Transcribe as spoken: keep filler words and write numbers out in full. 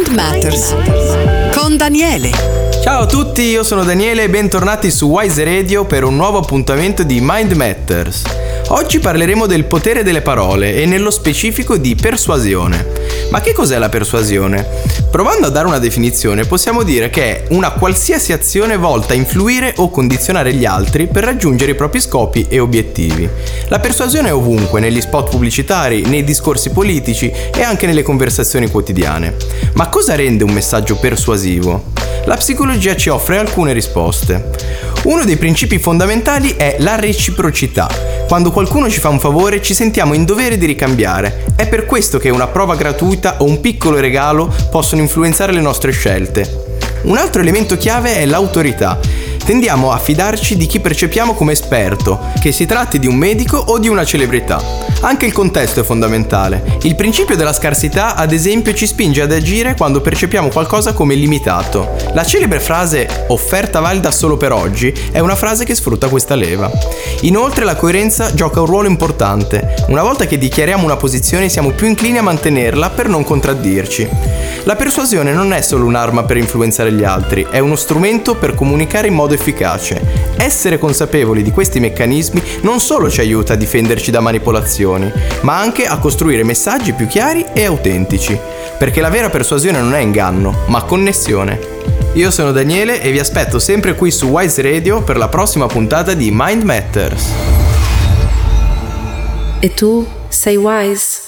Mind Matters con Daniele. Ciao a tutti, io sono Daniele e bentornati su Wise Radio per un nuovo appuntamento di Mind Matters. Oggi parleremo del potere delle parole e nello specifico di persuasione. Ma che cos'è la persuasione? Provando a dare una definizione, possiamo dire che è una qualsiasi azione volta a influire o condizionare gli altri per raggiungere i propri scopi e obiettivi. La persuasione è ovunque, negli spot pubblicitari, nei discorsi politici e anche nelle conversazioni quotidiane. Ma cosa rende un messaggio persuasivo? La psicologia ci offre alcune risposte. Uno dei principi fondamentali è la reciprocità. Quando qualcuno ci fa un favore ci sentiamo in dovere di ricambiare. È per questo che una prova gratuita o un piccolo regalo possono influenzare le nostre scelte. Un altro elemento chiave è l'autorità. Tendiamo a fidarci di chi percepiamo come esperto, che si tratti di un medico o di una celebrità. Anche il contesto è fondamentale. Il principio della scarsità, ad esempio, ci spinge ad agire quando percepiamo qualcosa come limitato. La celebre frase "offerta valida solo per oggi" è una frase che sfrutta questa leva. Inoltre la coerenza gioca un ruolo importante. Una volta che dichiariamo una posizione siamo più inclini a mantenerla per non contraddirci. La persuasione non è solo un'arma per influenzare gli altri, è uno strumento per comunicare in modo efficace. Essere consapevoli di questi meccanismi non solo ci aiuta a difenderci da manipolazioni, ma anche a costruire messaggi più chiari e autentici. Perché la vera persuasione non è inganno, ma connessione. Io sono Daniele e vi aspetto sempre qui su Wise Radio per la prossima puntata di Mind Matters. E tu sei wise?